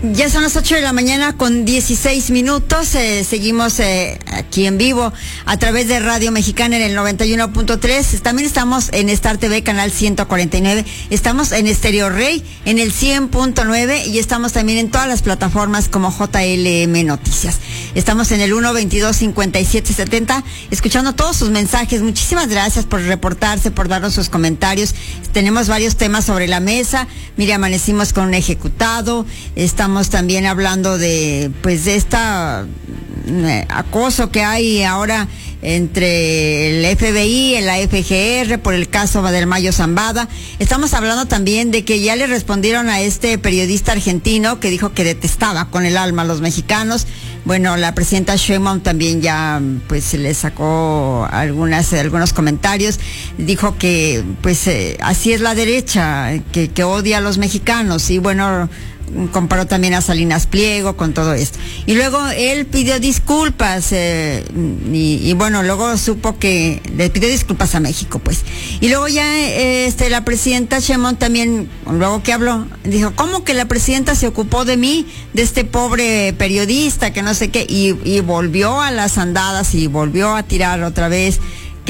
Ya son las 8 de la mañana con 16 minutos. Seguimos aquí en vivo a través de Radio Mexicana en el 91.3. También estamos en Star TV, canal 149. Estamos en Estéreo Rey en el 100.9 y estamos también en todas las plataformas como JLM Noticias. Estamos en el 122-5770, escuchando todos sus mensajes. Muchísimas gracias por reportarse, por darnos sus comentarios. Tenemos varios temas sobre la mesa. Mire, amanecimos con un ejecutado. Estamos también hablando de esta acoso que hay ahora entre el FBI y la FGR por el caso del Mayo Zambada. Estamos hablando también de que ya le respondieron a este periodista argentino que dijo que detestaba con el alma a los mexicanos. Bueno, la presidenta Sheinbaum también ya le sacó algunos comentarios. Dijo que así es la derecha, que odia a los mexicanos. Y bueno, comparó también a Salinas Pliego con todo esto. Y luego él pidió disculpas, y bueno, luego supo que le pidió disculpas a México, pues. Y luego ya la presidenta Sheinbaum también, luego que habló, dijo, ¿cómo que la presidenta se ocupó de mí, de este pobre periodista, que no sé qué? Y volvió a las andadas y volvió a tirar otra vez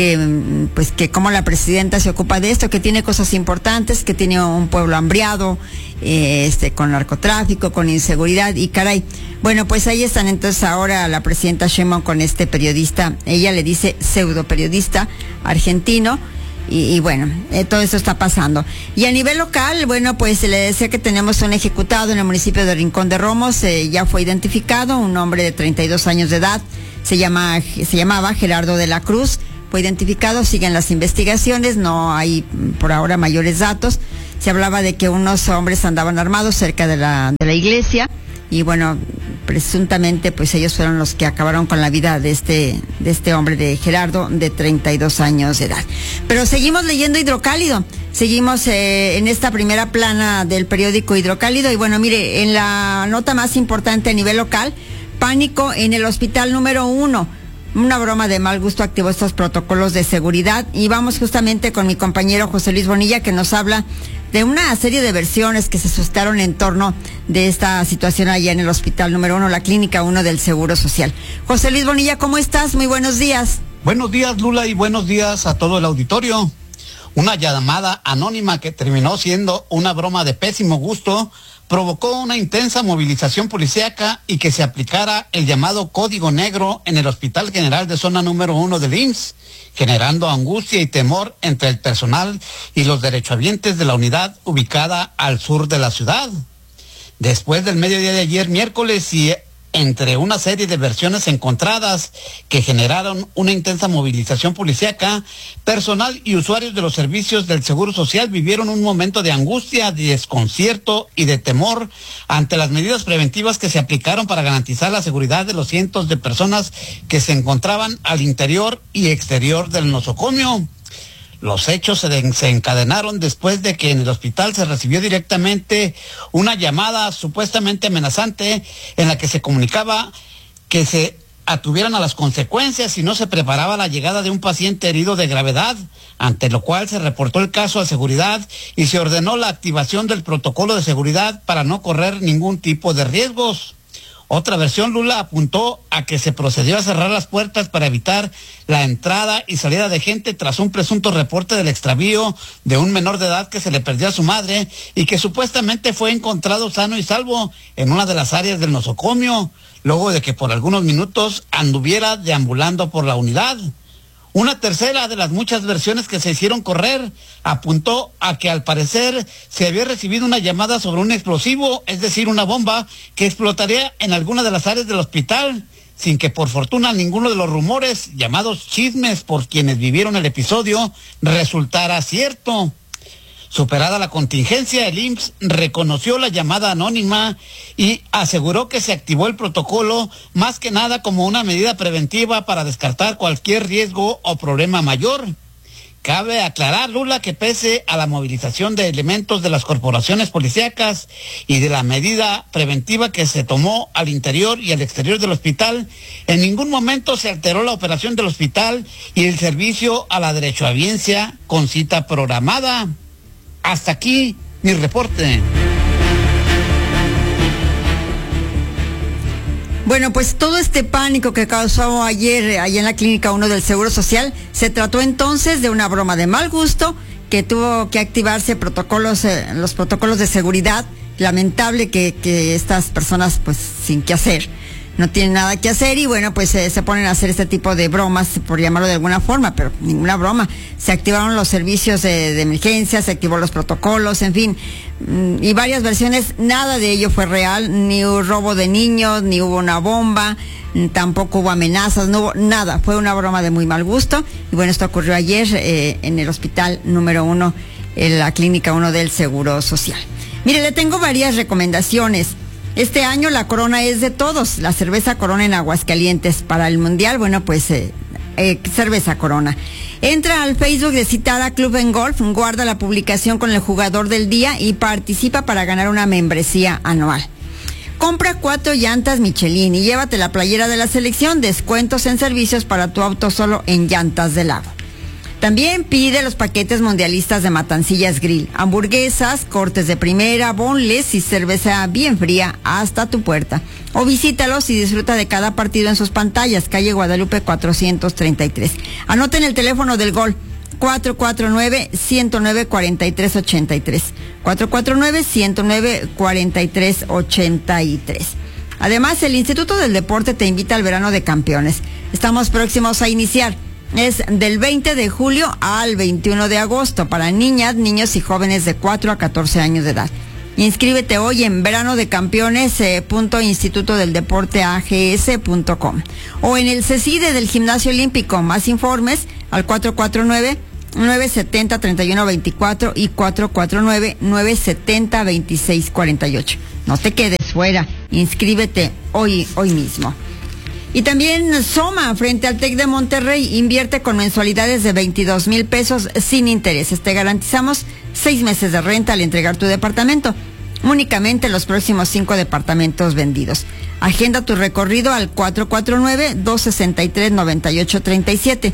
que como la presidenta se ocupa de esto, que tiene cosas importantes, que tiene un pueblo hambriado, con narcotráfico, con inseguridad, y caray. Bueno, pues ahí están entonces ahora la presidenta Sheinbaum con este periodista, ella le dice pseudo periodista argentino, y bueno, todo eso está pasando. Y a nivel local, bueno, pues se le decía que tenemos un ejecutado en el municipio de Rincón de Romos, ya fue identificado, un hombre de 32 años de edad, se llamaba Gerardo de la Cruz. Fue identificado, siguen las investigaciones, no hay por ahora mayores datos. Se hablaba de que unos hombres andaban armados cerca de la iglesia y bueno, presuntamente ellos fueron los que acabaron con la vida de este hombre, de Gerardo, de 32 años de edad. Pero seguimos leyendo Hidrocálido, seguimos en esta primera plana del periódico Hidrocálido y bueno, mire, en la nota más importante a nivel local, pánico en el hospital número 1. Una broma de mal gusto activó estos protocolos de seguridad y vamos justamente con mi compañero José Luis Bonilla, que nos habla de una serie de versiones que se suscitaron en torno de esta situación allá en el hospital número 1, la clínica 1 del Seguro Social. José Luis Bonilla, ¿cómo estás? Muy buenos días. Buenos días, Lula, y buenos días a todo el auditorio. Una llamada anónima que terminó siendo una broma de pésimo gusto provocó una intensa movilización policíaca y que se aplicara el llamado Código Negro en el Hospital General de Zona número 1 del IMSS, generando angustia y temor entre el personal y los derechohabientes de la unidad ubicada al sur de la ciudad. Después del mediodía de ayer, miércoles, y entre una serie de versiones encontradas que generaron una intensa movilización policíaca, personal y usuarios de los servicios del Seguro Social vivieron un momento de angustia, de desconcierto y de temor ante las medidas preventivas que se aplicaron para garantizar la seguridad de los cientos de personas que se encontraban al interior y exterior del nosocomio. Los hechos se desencadenaron después de que en el hospital se recibió directamente una llamada supuestamente amenazante en la que se comunicaba que se atuvieran a las consecuencias si no se preparaba la llegada de un paciente herido de gravedad, ante lo cual se reportó el caso a seguridad y se ordenó la activación del protocolo de seguridad para no correr ningún tipo de riesgos. Otra versión, Lula, apuntó a que se procedió a cerrar las puertas para evitar la entrada y salida de gente tras un presunto reporte del extravío de un menor de edad que se le perdió a su madre y que supuestamente fue encontrado sano y salvo en una de las áreas del nosocomio, luego de que por algunos minutos anduviera deambulando por la unidad. Una tercera de las muchas versiones que se hicieron correr apuntó a que al parecer se había recibido una llamada sobre un explosivo, es decir, una bomba que explotaría en alguna de las áreas del hospital, sin que por fortuna ninguno de los rumores, llamados chismes por quienes vivieron el episodio, resultara cierto. Superada la contingencia, el IMSS reconoció la llamada anónima y aseguró que se activó el protocolo más que nada como una medida preventiva para descartar cualquier riesgo o problema mayor. Cabe aclarar, Lula, que pese a la movilización de elementos de las corporaciones policíacas y de la medida preventiva que se tomó al interior y al exterior del hospital, en ningún momento se alteró la operación del hospital y el servicio a la derechohabiencia con cita programada. Hasta aquí mi reporte. Bueno, pues todo este pánico que causó ayer allá en la Clínica 1 del Seguro Social, se trató entonces de una broma de mal gusto que tuvo que activarse los protocolos de seguridad. Lamentable que estas personas, pues, sin qué hacer, no tienen nada que hacer y bueno, pues se ponen a hacer este tipo de bromas, por llamarlo de alguna forma, pero ninguna broma. Se activaron los servicios de emergencia, se activó los protocolos, en fin, y varias versiones. Nada de ello fue real, ni hubo robo de niños, ni hubo una bomba, tampoco hubo amenazas, no hubo nada. Fue una broma de muy mal gusto y bueno, esto ocurrió ayer en el hospital número 1, en la Clínica 1 del Seguro Social. Mire, le tengo varias recomendaciones. Este año la Corona es de todos, la cerveza Corona en Aguascalientes. Para el Mundial, bueno, pues cerveza Corona. Entra al Facebook de Citada Club en Golf, guarda la publicación con el jugador del día y participa para ganar una membresía anual. Compra 4 llantas Michelin y llévate la playera de la selección, descuentos en servicios para tu auto solo en Llantas del Lago. También pide los paquetes mundialistas de Matancillas Grill, hamburguesas, cortes de primera, boneless y cerveza bien fría hasta tu puerta. O visítalos y disfruta de cada partido en sus pantallas, calle Guadalupe 433. Anoten el teléfono del gol, 449-109-4383. 449-109-4383. Además, el Instituto del Deporte te invita al verano de campeones. Estamos próximos a iniciar. Es del 20 de julio al 21 de agosto para niñas, niños y jóvenes de 4 a 14 años de edad. Inscríbete hoy en veranodeCampeones.institutodeldeporteags.com o en el CECIDE del Gimnasio Olímpico. Más informes al 449-970-3124 y 449-970-2648. No te quedes fuera, inscríbete hoy mismo. Y también Soma, frente al TEC de Monterrey, invierte con mensualidades de 22,000 pesos sin intereses. Te garantizamos 6 meses de renta al entregar tu departamento. Únicamente los próximos 5 departamentos vendidos. Agenda tu recorrido al 449-263-9837.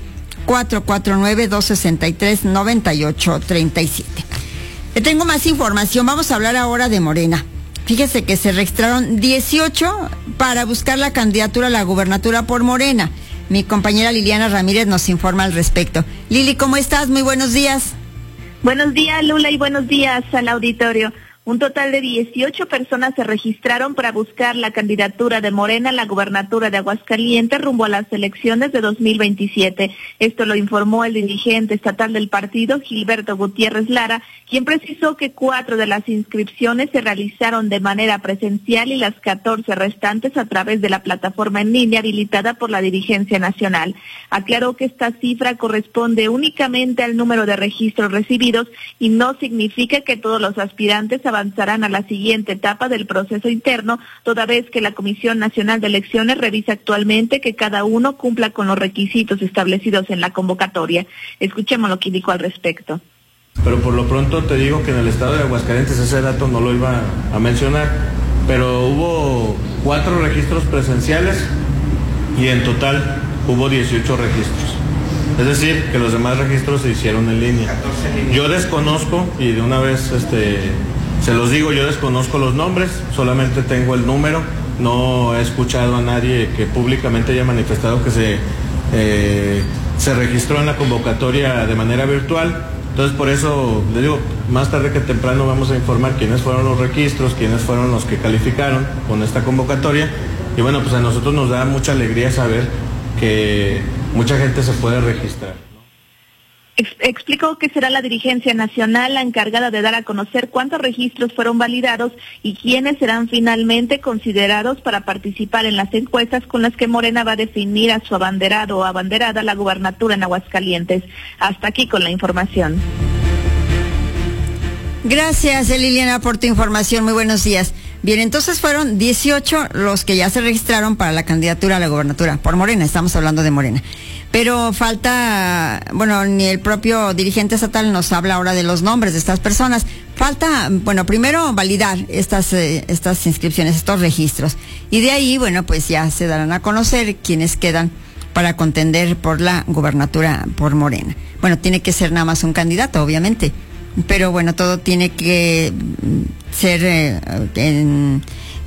449-263-9837. Le tengo más información. Vamos a hablar ahora de Morena. Fíjese que se registraron 18 para buscar la candidatura a la gubernatura por Morena. Mi compañera Liliana Ramírez nos informa al respecto. Lili, ¿cómo estás? Muy buenos días. Buenos días, Lula, y buenos días al auditorio. Un total de 18 personas se registraron para buscar la candidatura de Morena a la gubernatura de Aguascalientes rumbo a las elecciones de 2027. Esto lo informó el dirigente estatal del partido, Gilberto Gutiérrez Lara, quien precisó que 4 de las inscripciones se realizaron de manera presencial y las 14 restantes a través de la plataforma en línea habilitada por la dirigencia nacional. Aclaró que esta cifra corresponde únicamente al número de registros recibidos y no significa que todos los aspirantes avanzarán a la siguiente etapa del proceso interno, toda vez que la Comisión Nacional de Elecciones revisa actualmente que cada uno cumpla con los requisitos establecidos en la convocatoria. Escuchemos lo que dijo al respecto. Pero por lo pronto te digo que en el estado de Aguascalientes ese dato no lo iba a mencionar, pero hubo 4 registros presenciales y en total hubo 18 registros. Es decir, que los demás registros se hicieron en línea. Yo desconozco, y de una vez se los digo, yo desconozco los nombres, solamente tengo el número. No he escuchado a nadie que públicamente haya manifestado que se registró en la convocatoria de manera virtual. Entonces, por eso le digo, más tarde que temprano vamos a informar quiénes fueron los registros, quiénes fueron los que calificaron con esta convocatoria. Y bueno, pues a nosotros nos da mucha alegría saber que mucha gente se puede registrar. Explicó que será la dirigencia nacional la encargada de dar a conocer cuántos registros fueron validados y quiénes serán finalmente considerados para participar en las encuestas con las que Morena va a definir a su abanderado o abanderada a la gubernatura en Aguascalientes. Hasta aquí con la información. Gracias, Liliana, por tu información. Muy buenos días. Bien, entonces fueron 18 los que ya se registraron para la candidatura a la gubernatura por Morena. Estamos hablando de Morena. Pero falta, bueno, ni el propio dirigente estatal nos habla ahora de los nombres de estas personas. Falta, bueno, primero validar estas inscripciones, estos registros. Y de ahí, bueno, pues ya se darán a conocer quiénes quedan para contender por la gubernatura por Morena. Bueno, tiene que ser nada más un candidato, obviamente. Pero bueno, todo tiene que ser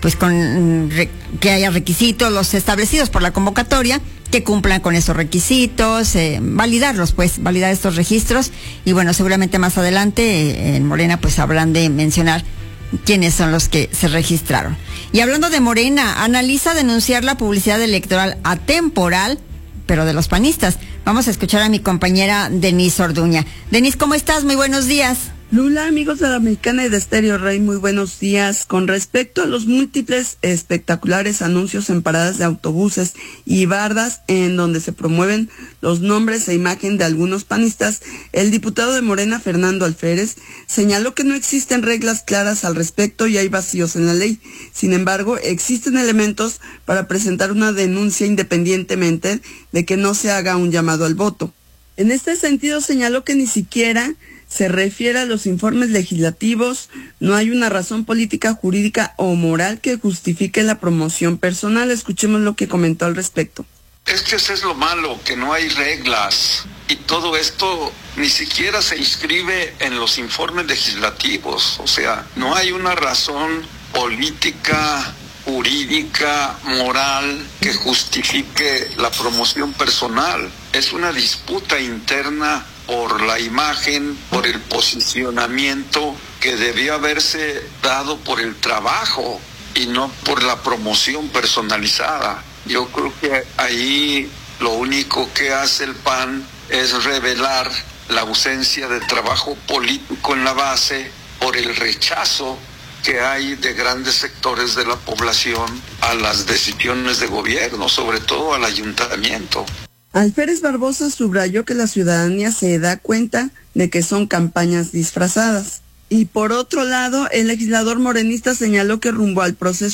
pues que haya requisitos los establecidos por la convocatoria, que cumplan con esos requisitos, validar estos registros, y bueno, seguramente más adelante en Morena pues habrán de mencionar quiénes son los que se registraron. Y hablando de Morena, analiza denunciar la publicidad electoral atemporal, pero de los panistas. Vamos a escuchar a mi compañera Denise Orduña. Denise, ¿cómo estás? Muy buenos días. Lula, amigos de la Mexicana y de Estéreo Rey, muy buenos días. Con respecto a los múltiples espectaculares anuncios en paradas de autobuses y bardas en donde se promueven los nombres e imagen de algunos panistas, el diputado de Morena, Fernando Alférez, señaló que no existen reglas claras al respecto y hay vacíos en la ley. Sin embargo, existen elementos para presentar una denuncia independientemente de que no se haga un llamado al voto. En este sentido, señaló que ni siquiera se refiere a los informes legislativos, no hay una razón política, jurídica o moral que justifique la promoción personal. Escuchemos lo que comentó al respecto. Es que eso es lo malo, que no hay reglas y todo esto ni siquiera se inscribe en los informes legislativos. O sea, no hay una razón política, jurídica, moral que justifique la promoción personal. Es una disputa interna por la imagen, por el posicionamiento que debió haberse dado por el trabajo y no por la promoción personalizada. Yo creo que ahí lo único que hace el PAN es revelar la ausencia de trabajo político en la base por el rechazo que hay de grandes sectores de la población a las decisiones de gobierno, sobre todo al ayuntamiento. Alférez Barbosa subrayó que la ciudadanía se da cuenta de que son campañas disfrazadas. Y por otro lado, el legislador morenista señaló que rumbo al proceso